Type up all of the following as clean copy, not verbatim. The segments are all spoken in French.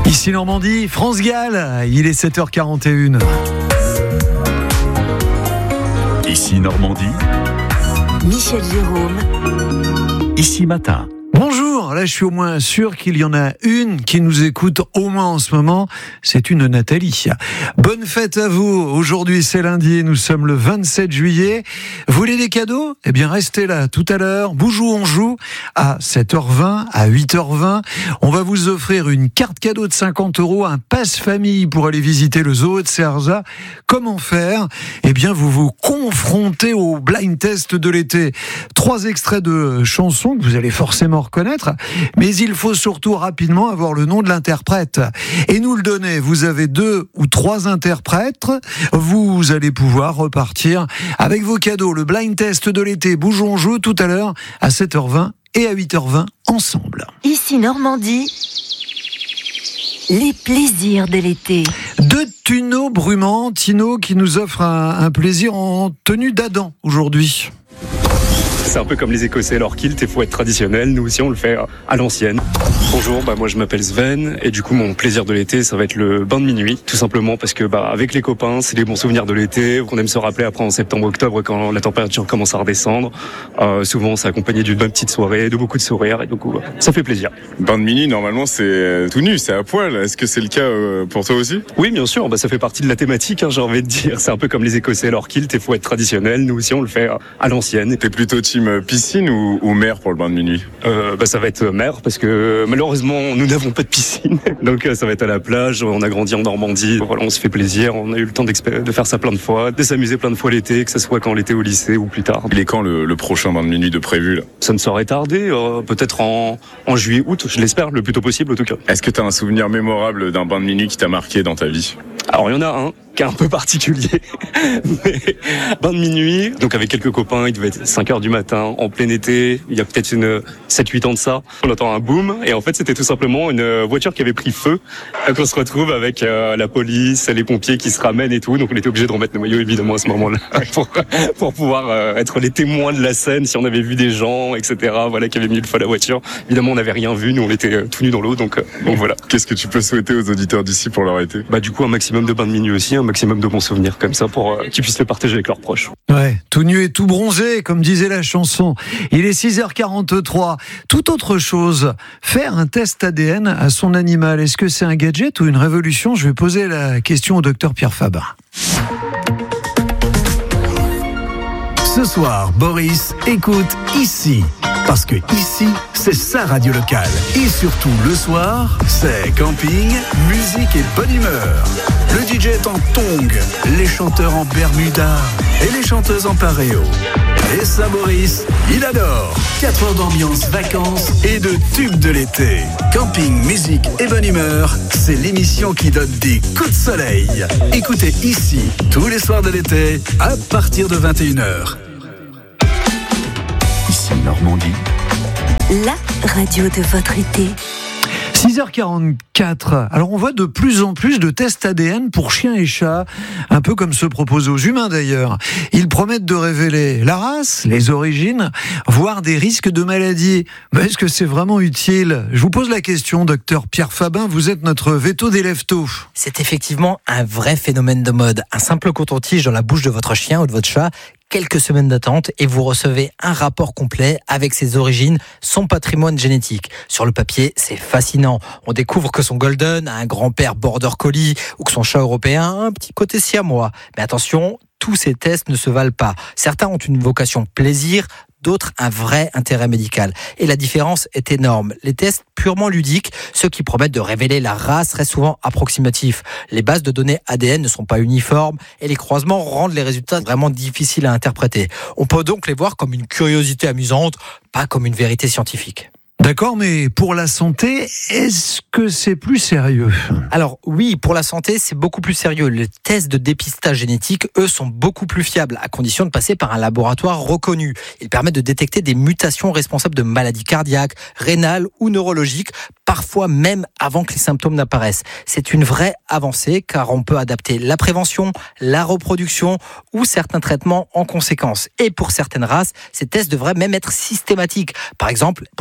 Ici Normandie, France Gall, il est 7h41. Ici Normandie, Michel Jérôme. Ici Matin. Bonjour, là je suis au moins sûr qu'il y en a une qui nous écoute au moins en ce moment, c'est une Nathalie. Bonne fête à vous, aujourd'hui c'est lundi, nous sommes le 27 juillet. Vous voulez des cadeaux ? Eh bien restez là tout à l'heure, Boujou on joue à 7h20, à 8h20. On va vous offrir une carte cadeau de 50 €, un passe-famille pour aller visiter le zoo de Cerza. Comment faire ? Eh bien vous vous confrontez au blind test de l'été. 3 extraits de chansons que vous allez forcément reconnaître, mais il faut surtout rapidement avoir le nom de l'interprète et nous le donner. Vous avez 2 ou 3 interprètes, vous allez pouvoir repartir avec vos cadeaux. Le blind test de l'été, Boujou on joue tout à l'heure à 7h20 et à 8h20 ensemble. Ici Normandie, les plaisirs de l'été. De Tino Brumand, Tino qui nous offre un plaisir en tenue d'Adam aujourd'hui. C'est un peu comme les Écossais, leur kilt, il faut être traditionnel. Nous aussi, on le fait à l'ancienne. Bonjour, moi je m'appelle Sven et du coup mon plaisir de l'été, ça va être le bain de minuit, tout simplement parce que avec les copains, c'est des bons souvenirs de l'été qu'on aime se rappeler après en septembre-octobre quand la température commence à redescendre. Souvent, c'est accompagné d'une bonne petite soirée, de beaucoup de sourires et du coup, ça fait plaisir. Bain de minuit, normalement, c'est tout nu, c'est à poil. Est-ce que c'est le cas pour toi aussi ? Oui, bien sûr, ça fait partie de la thématique, j'ai envie de dire. C'est un peu comme les Écossais, leur kilt, il faut être traditionnel. Nous aussi, on le fait à l'ancienne. T'es plutôt team piscine ou mer pour le bain de minuit ? Ça va être mer parce que malheureusement nous n'avons pas de piscine, donc ça va être à la plage. On a grandi en Normandie, voilà, on se fait plaisir, on a eu le temps de faire ça plein de fois, de s'amuser plein de fois l'été, que ce soit quand on était au lycée ou plus tard. Il est quand le prochain bain de minuit de prévu là ? Ça ne saurait tarder, peut-être en juillet, août, je l'espère, le plus tôt possible en tout cas. Est-ce que tu as un souvenir mémorable d'un bain de minuit qui t'a marqué dans ta vie ? Alors il y en a un qui est un peu particulier, mais bain de minuit, donc avec quelques copains, il devait être 5h du matin, en plein été, il y a peut-être 7-8 ans de ça, on entend un boom, et en fait c'était tout simplement une voiture qui avait pris feu, donc on se retrouve avec la police, les pompiers qui se ramènent et tout, donc on était obligé de remettre nos maillots évidemment à ce moment-là, pour pouvoir être les témoins de la scène, si on avait vu des gens, etc., voilà, qui avaient mis le feu à la voiture. Évidemment on n'avait rien vu, nous on était tout nus dans l'eau, donc voilà. Qu'est-ce que tu peux souhaiter aux auditeurs d'ici pour leur été ? Du coup un maximum de bains de minuit aussi, un maximum de bons souvenirs comme ça pour qu'ils puissent le partager avec leurs proches. Ouais, tout nu et tout bronzé, comme disait la chanson. Il est 6h43. Tout autre chose, faire un test ADN à son animal, est-ce que c'est un gadget ou une révolution ? Je vais poser la question au docteur Pierre Fabre. Ce soir, Boris écoute ici. Parce que ici, c'est sa radio locale. Et surtout, le soir, c'est camping, musique et bonne humeur. Le DJ est en tongs, les chanteurs en bermuda et les chanteuses en paréo. Et ça, Boris, il adore. 4 heures d'ambiance, vacances et de tubes de l'été. Camping, musique et bonne humeur, c'est l'émission qui donne des coups de soleil. Écoutez ici, tous les soirs de l'été, à partir de 21h. Ici Normandie, La radio de votre été. 6h44. Alors on voit de plus en plus de tests ADN pour chiens et chats, un peu comme ceux proposés aux humains d'ailleurs. Ils promettent de révéler la race, les origines, voire des risques de maladies. Mais est-ce que c'est vraiment utile ? Je vous pose la question, docteur Pierre Fabin, vous êtes notre veto des lève-tôt. C'est effectivement un vrai phénomène de mode. Un simple coton-tige dans la bouche de votre chien ou de votre chat, quelques semaines d'attente et vous recevez un rapport complet avec ses origines, son patrimoine génétique. Sur le papier, c'est fascinant. On découvre que son golden a un grand-père border collie ou que son chat européen a un petit côté siamois. Mais attention, tous ces tests ne se valent pas. Certains ont une vocation plaisir, d'autres un vrai intérêt médical. Et la différence est énorme. Les tests purement ludiques, ceux qui promettent de révéler la race, restent souvent approximatifs. Les bases de données ADN ne sont pas uniformes et les croisements rendent les résultats vraiment difficiles à interpréter. On peut donc les voir comme une curiosité amusante, pas comme une vérité scientifique. D'accord, mais pour la santé, est-ce que c'est plus sérieux ? Alors oui, pour la santé, c'est beaucoup plus sérieux. Les tests de dépistage génétique, eux, sont beaucoup plus fiables, à condition de passer par un laboratoire reconnu. Ils permettent de détecter des mutations responsables de maladies cardiaques, rénales ou neurologiques, parfois même avant que les symptômes n'apparaissent. C'est une vraie avancée, car on peut adapter la prévention, la reproduction ou certains traitements en conséquence. Et pour certaines races, ces tests devraient même être systématiques. Par exemple, pour les chiens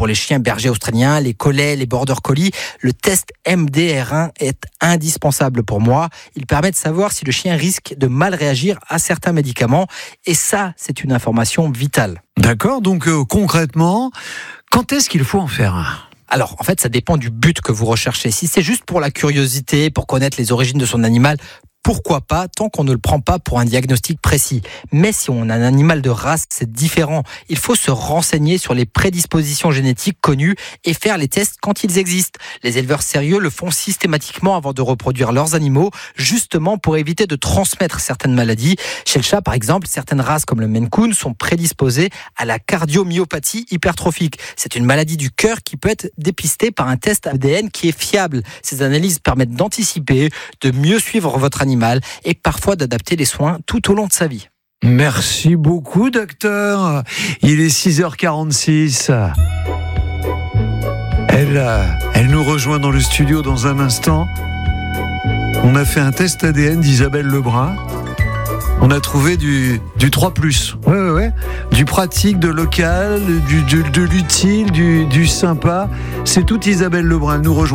berger australien, les collets, les border collies, le test MDR1 est indispensable pour moi. Il permet de savoir si le chien risque de mal réagir à certains médicaments. Et ça, c'est une information vitale. D'accord, donc concrètement, quand est-ce qu'il faut en faire un ? Alors, en fait, ça dépend du but que vous recherchez. Si c'est juste pour la curiosité, pour connaître les origines de son animal, pourquoi pas, tant qu'on ne le prend pas pour un diagnostic précis. Mais si on a un animal de race, c'est différent. Il faut se renseigner sur les prédispositions génétiques connues et faire les tests quand ils existent. Les éleveurs sérieux le font systématiquement avant de reproduire leurs animaux, justement pour éviter de transmettre certaines maladies. Chez le chat, par exemple, certaines races comme le Maine Coon sont prédisposées à la cardiomyopathie hypertrophique. C'est une maladie du cœur qui peut être dépistée par un test ADN qui est fiable. Ces analyses permettent d'anticiper, de mieux suivre votre animal et parfois d'adapter les soins tout au long de sa vie. Merci beaucoup, docteur. Il est 6h46. Elle nous rejoint dans le studio dans un instant. On a fait un test ADN d'Isabelle Lebrun. On a trouvé du 3+. Ouais. Du pratique, de local, de l'utile, du sympa. C'est tout Isabelle Lebrun. Elle nous rejoint.